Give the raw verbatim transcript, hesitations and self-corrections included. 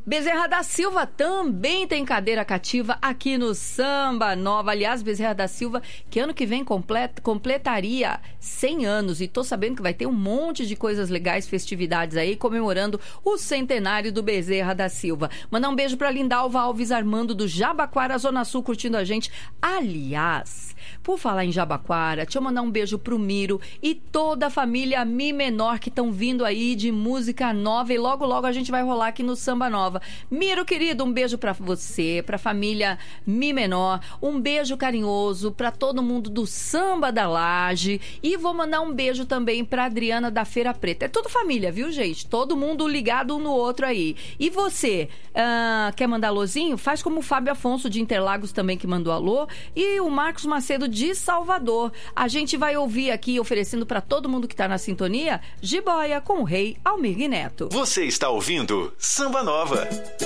Bezerra da Silva também tem cadeira cativa aqui no Samba Nova. Aliás, Bezerra da Silva, que ano que vem completa, completaria cem anos. E tô sabendo que vai ter um monte de coisas legais, festividades aí, comemorando o centenário do Bezerra da Silva. Mandar um beijo pra Lindalva Alves Armando, do Jabaquara, Zona Sul, curtindo a gente. Aliás, por falar em Jabaquara, deixa eu mandar um beijo pro Miro e toda a família Mi Menor que estão vindo aí de música nova. E logo, logo a gente vai rolar aqui no Samba Nova. Miro, querido, um beijo pra você, pra família Mi Menor, um beijo carinhoso pra todo mundo do Samba da Laje, e vou mandar um beijo também pra Adriana da Feira Preta. É toda família, viu, gente? Todo mundo ligado um no outro aí. E você, uh, quer mandar alôzinho? Faz como o Fábio Afonso de Interlagos também, que mandou alô, e o Marcos Macedo de Salvador. A gente vai ouvir aqui, oferecendo pra todo mundo que tá na sintonia, Jiboia com o Rei Almir Neto. Você está ouvindo Samba Nova.